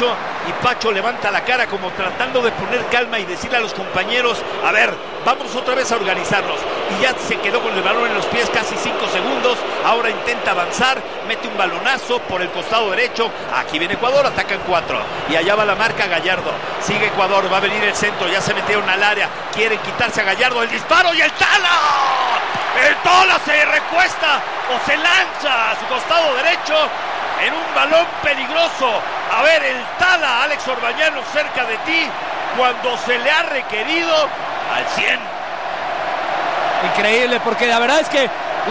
Pacho, y Pacho levanta la cara como tratando de poner calma y decirle a los compañeros, a ver, vamos otra vez a organizarnos. Y ya se quedó con el balón en los pies casi 5 segundos, ahora intenta avanzar, mete un balonazo por el costado derecho, aquí viene Ecuador, atacan 4, y allá va la marca Gallardo, sigue Ecuador, va a venir el centro, ya se metieron al área, quieren quitarse a Gallardo, el disparo y el Tala. El Tala se recuesta o se lanza a su costado derecho en un balón peligroso. A ver, el Tala, Alex Orbañano, cerca de ti, cuando se le ha requerido al 100. Increíble, porque la verdad es que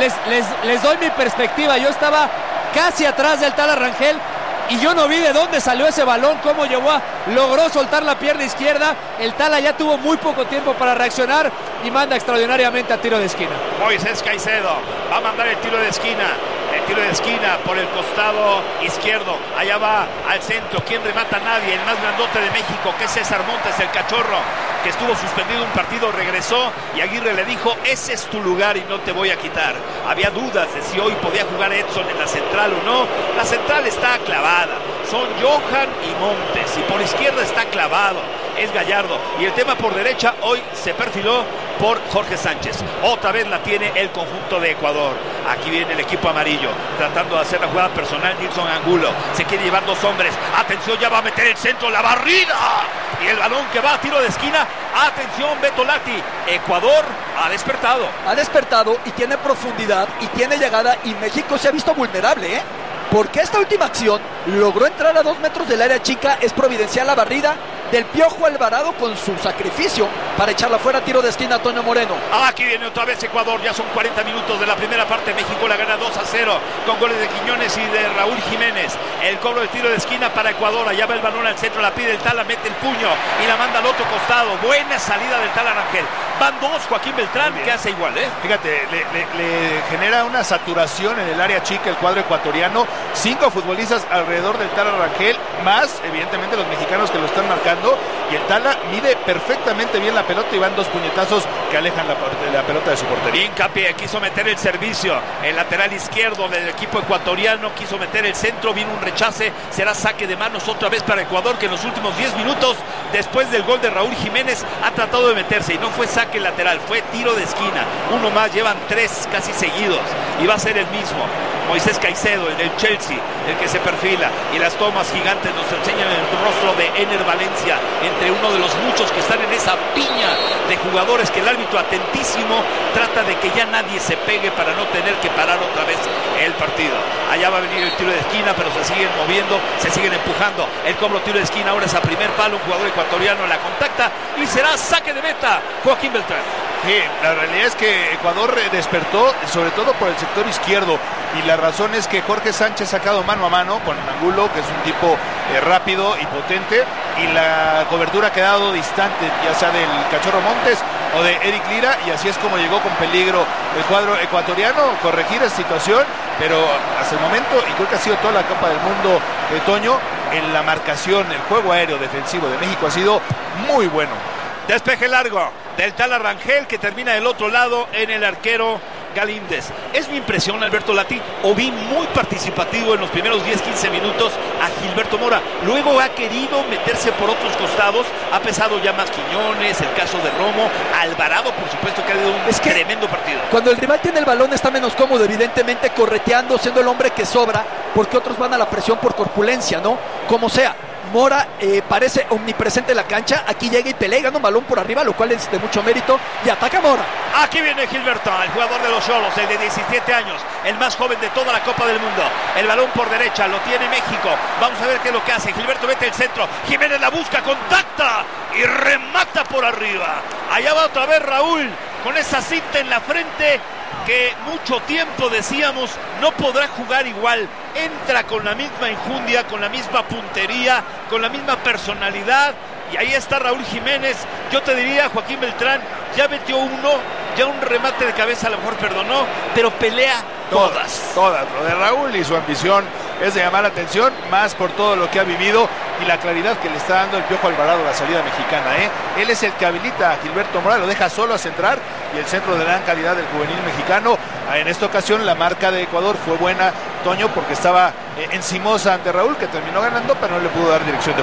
les doy mi perspectiva. Yo estaba casi atrás del Tala Rangel y yo no vi de dónde salió ese balón, cómo logró soltar la pierna izquierda. El Tala ya tuvo muy poco tiempo para reaccionar y manda extraordinariamente a tiro de esquina. Moisés Caicedo va a mandar el tiro de esquina. El tiro de esquina por el costado izquierdo. Allá va al centro. ¿Quién remata? Nadie. El más grandote de México, que es César Montes, el cachorro, que estuvo suspendido un partido, regresó y Aguirre le dijo, ese es tu lugar y no te voy a quitar. Había dudas de si hoy podía jugar Edson en la central o no. La central está clavada. Son Johan y Montes. Y por izquierda está clavado. Es Gallardo. Y el tema por derecha hoy se perfiló por Jorge Sánchez. Otra vez la tiene el conjunto de Ecuador. Aquí viene el equipo amarillo tratando de hacer la jugada personal. Nilson Angulo se quiere llevar 2 hombres. Atención, ya va a meter el centro, la barrida. Y el balón que va a tiro de esquina. Atención, Beto Lati. Ecuador ha despertado. Ha despertado y tiene profundidad y tiene llegada. Y México se ha visto vulnerable, porque esta última acción logró entrar a 2 metros del área chica. Es providencial la barrida del Piojo Alvarado con su sacrificio para echarla fuera. Tiro de esquina, Toño Moreno. Aquí viene otra vez Ecuador, ya son 40 minutos de la primera parte. México la gana 2-0 con goles de Quiñones y de Raúl Jiménez. El cobro del tiro de esquina para Ecuador, allá va el balón al centro, la pide el Tala, mete el puño y la manda al otro costado. Buena salida del Tala Rangel. Van 2, Joaquín Beltrán, que hace igual, Fíjate, le genera una saturación en el área chica el cuadro ecuatoriano. 5 futbolistas alrededor del Tala Rangel, más evidentemente los mexicanos que lo están marcando. Y el Tala mide perfectamente bien la pelota y van 2 puñetazos que alejan la pelota de su portería. Hincapié, quiso meter el servicio, el lateral izquierdo del equipo ecuatoriano, quiso meter el centro, vino un rechace, será saque de manos otra vez para Ecuador, que en los últimos 10 minutos, después del gol de Raúl Jiménez, ha tratado de meterse y no fue saque lateral, fue tiro de esquina. Uno más, llevan 3 casi seguidos y va a ser el mismo. Moisés Caicedo, el del Chelsea, el que se perfila, y las tomas gigantes nos enseñan el rostro de Ener Valencia, entre uno de los muchos que están en esa piña de jugadores que el árbitro, atentísimo, trata de que ya nadie se pegue para no tener que parar otra vez el partido. Allá va a venir el tiro de esquina, pero se siguen moviendo, se siguen empujando. El cobro tiro de esquina ahora es a primer palo, un jugador ecuatoriano la contacta y será saque de meta. Joaquín Beltrán. Sí, la realidad es que Ecuador despertó, sobre todo por el sector izquierdo, y la razón es que Jorge Sánchez ha sacado mano a mano con Angulo, que es un tipo rápido y potente, y la cobertura ha quedado distante, ya sea del Cachorro Montes o de Eric Lira, y así es como llegó con peligro el cuadro ecuatoriano, corregir esa situación, pero hasta el momento, y creo que ha sido toda la Copa del Mundo de Toño, en la marcación, el juego aéreo defensivo de México ha sido muy bueno. Despeje largo del Tala Rangel, que termina del otro lado en el arquero Galíndez. Es mi impresión, Alberto Lati, o vi muy participativo en los primeros 10-15 minutos a Gilberto Mora. Luego ha querido meterse por otros costados, ha pesado ya más Quiñones, el caso de Romo, Alvarado, por supuesto, que ha dado un tremendo partido. Cuando el rival tiene el balón está menos cómodo, evidentemente correteando, siendo el hombre que sobra, porque otros van a la presión por corpulencia, ¿no? Como sea. Mora parece omnipresente en la cancha, aquí llega y pelea, gana un balón por arriba, lo cual es de mucho mérito, y ataca Mora. Aquí viene Gilberto, el jugador de los Xolos, el de 17 años, el más joven de toda la Copa del Mundo. El balón por derecha, lo tiene México, vamos a ver qué es lo que hace. Gilberto mete el centro, Jiménez la busca, contacta y remata por arriba. Allá va otra vez Raúl, con esa cinta en la frente, que mucho tiempo decíamos no podrá jugar igual. Entra con la misma enjundia, con la misma puntería, con la misma personalidad, y ahí está Raúl Jiménez. Yo te diría, Joaquín Beltrán, ya metió uno, ya un remate de cabeza a lo mejor perdonó, pero pelea todas. Lo de Raúl y su ambición es de llamar la atención, más por todo lo que ha vivido y la claridad que le está dando el Piojo Alvarado a la salida mexicana. Él es el que habilita a Gilberto Mora, lo deja solo a centrar, y el centro de gran calidad del juvenil mexicano. En esta ocasión la marca de Ecuador fue buena, Toño, porque estaba encimosa ante Raúl, que terminó ganando, pero no le pudo dar dirección de